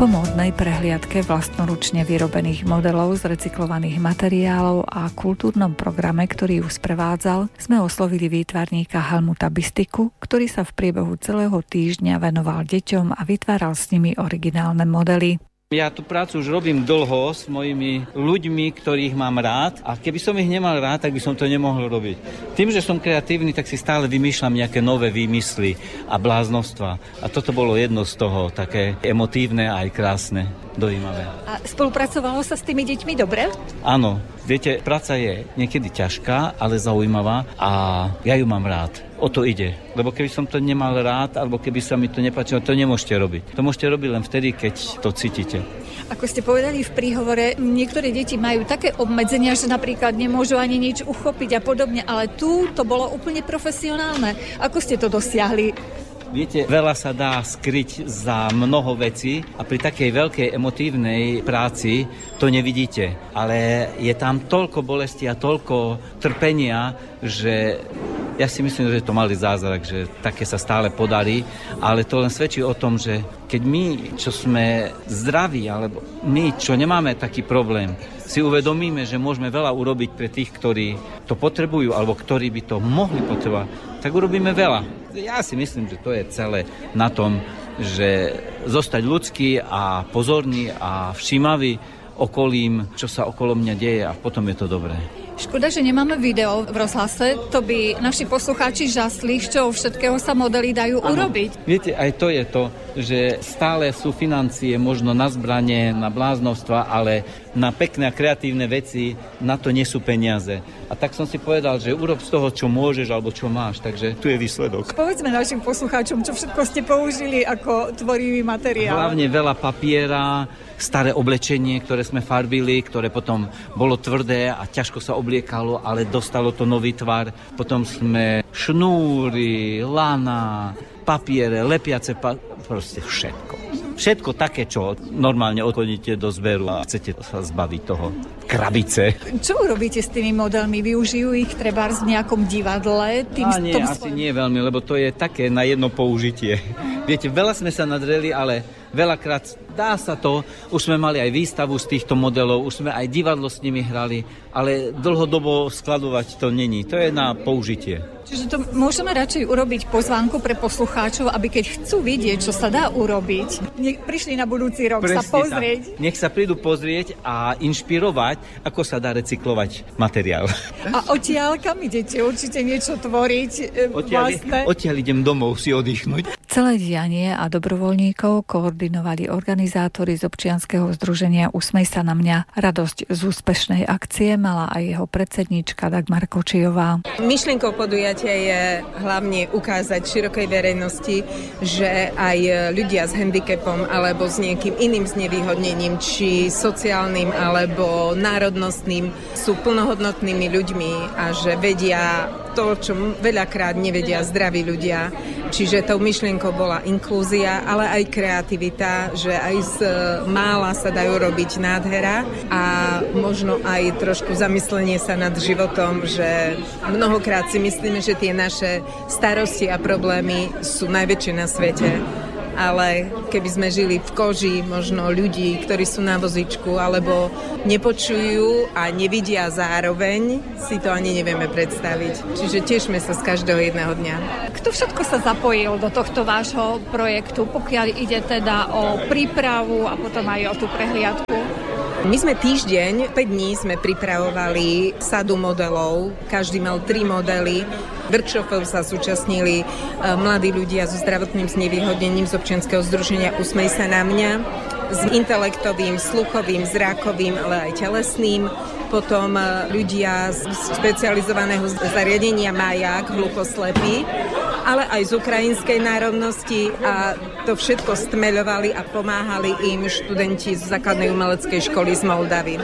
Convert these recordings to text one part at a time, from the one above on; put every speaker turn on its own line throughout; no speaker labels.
Po módnej prehliadke vlastnoručne vyrobených modelov z recyklovaných materiálov a kultúrnom programe, ktorý ju sprevádzal, sme oslovili výtvarníka Helmuta Bistiku, ktorý sa v priebehu celého týždňa venoval deťom a vytváral s nimi originálne modely.
Ja tú prácu už robím dlho s mojimi ľuďmi, ktorých mám rád, a keby som ich nemal rád, tak by som to nemohol robiť. Tým, že som kreatívny, tak si stále vymýšľam nejaké nové výmysly a bláznostva. A toto bolo jedno z toho, také emotívne a aj krásne, dojímavé.
A spolupracovalo sa s tými deťmi dobre?
Áno, viete, práca je niekedy ťažká, ale zaujímavá a ja ju mám rád. O to ide. Lebo keby som to nemal rád, alebo keby sa mi to nepáčilo, to nemôžete robiť. To môžete robiť len vtedy, keď to cítite.
Ako ste povedali v príhovore, niektoré deti majú také obmedzenia, že napríklad nemôžu ani nič uchopiť a podobne, ale tu to bolo úplne profesionálne. Ako ste to dosiahli?
Viete, veľa sa dá skryť za mnoho vecí a pri takej veľkej emotívnej práci to nevidíte. Ale je tam toľko bolesti a toľko trpenia, že ja si myslím, že to malý zázrak, že také sa stále podarí, ale to len svedčí o tom, že keď my, čo sme zdraví, alebo my, čo nemáme taký problém, si uvedomíme, že môžeme veľa urobiť pre tých, ktorí to potrebujú, alebo ktorí by to mohli potrebovať, tak urobíme veľa. Ja si myslím, že to je celé na tom, že zostať ľudský a pozorný a všímavý okolím, čo sa okolo mňa deje, a potom je to dobré.
Škoda, že nemáme video v rozhlase, to by naši poslucháči žasli, z čoho všetkého sa modely dajú urobiť.
Viete, aj to je to, že stále sú financie možno na zbranie, na bláznovstva, ale na pekné a kreatívne veci na to nie sú peniaze. A tak som si povedal, že urob z toho, čo môžeš alebo čo máš, takže tu je výsledok.
Povedzme našim poslucháčom, čo všetko ste použili ako tvorivý materiál.
Hlavne veľa papiera, staré oblečenie, ktoré sme farbili, ktoré potom bolo tvrdé a ťažko sa obliekalo, ale dostalo to nový tvar. Potom sme šnúry, lana, papiere, lepiace, proste všetko. Všetko také, čo normálne odchodíte do zberu a chcete sa zbaviť toho. Krabice.
Čo urobíte s tými modelmi? Využijú ich trebárs v nejakom divadle?
Asi nie veľmi, lebo to je také na jedno použitie. Viete, veľa sme sa nadreli, ale veľakrát dá sa to. Už sme mali aj výstavu z týchto modelov, už sme aj divadlo s nimi hrali, ale dlhodobo skladovať to není. To je na použitie.
Čiže to môžeme radšej urobiť pozvánku pre poslucháčov, aby keď chcú vidieť, čo sa dá urobiť, prišli na budúci rok sa pozrieť.
Nech sa prídu pozrieť a inšpirovať, ako sa dá recyklovať materiál.
A odtiaľ kam idete? Určite niečo tvoriť vlastné?
Odtiaľ idem domov si oddychnúť.
Celé dianie a dobrovoľníkov koordinovali organizátori z občianskeho združenia Usmej sa na mňa. Radosť z úspešnej akcie mala aj jeho predsedníčka Dagmar Kočijová.
Myšlienkou podujatia je hlavne ukázať širokej verejnosti, že aj ľudia s handicapom alebo s nejakým iným znevýhodnením, či sociálnym alebo národnostným, sú plnohodnotnými ľuďmi a že vedia to, čo veľakrát nevedia zdraví ľudia. Čiže tou myšlienkou bola inklúzia, ale aj kreativita, že aj z mála sa dajú robiť nádhera a možno aj trošku zamyslenie sa nad životom, že mnohokrát si myslíme, že tie naše starosti a problémy sú najväčšie na svete. Ale keby sme žili v koži možno ľudí, ktorí sú na vozičku alebo nepočujú a nevidia zároveň, si to ani nevieme predstaviť. Čiže tešme sa z každého jedného dňa.
Kto všetko sa zapojil do tohto vášho projektu, pokiaľ ide teda o prípravu a potom aj o tú prehliadku?
My sme týždeň, 5 dní sme pripravovali sadu modelov, každý mal 3 modely. Workshopov sa zúčastnili mladí ľudia so zdravotným znevýhodnením z občianskeho združenia Usmej sa na mňa, s intelektovým, sluchovým, zrakovým, ale aj telesným. Potom ľudia z špecializovaného zariadenia Maják, hluchoslepí, ale aj z ukrajinskej národnosti, a to všetko stmeľovali a pomáhali im študenti z základnej umeleckej školy z Moldavy.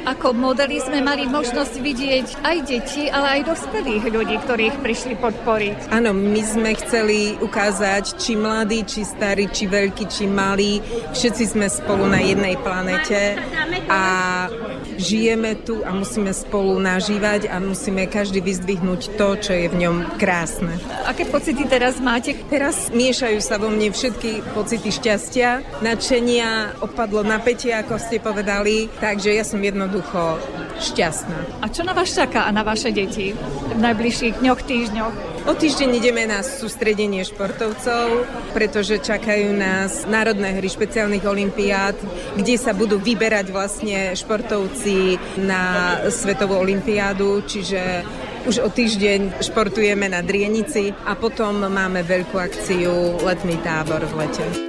Ako modely sme mali možnosť vidieť aj deti, ale aj dospelých ľudí, ktorých prišli podporiť.
Áno, my sme chceli ukázať, či mladí, či starí, či veľkí, či malí, všetci sme spolu na jednej planete a žijeme tu a musíme spolu nažívať a musíme každý vyzdvihnúť to, čo je v ňom krásne.
Aké pocity teraz máte?
Teraz miešajú sa vo mne všetky pocity šťastia, nadšenia, opadlo napätie, ako ste povedali, takže ja som jednoducho šťastná.
A čo na vás čaká a na vaše deti v najbližších dňoch, týždňoch?
O týždeň ideme na sústredenie športovcov, pretože čakajú nás národné hry špeciálnych olympiád, kde sa budú vyberať vlastne športovci na svetovú olympiádu, čiže už o týždeň športujeme na Drienici a potom máme veľkú akciu Letný tábor v lete.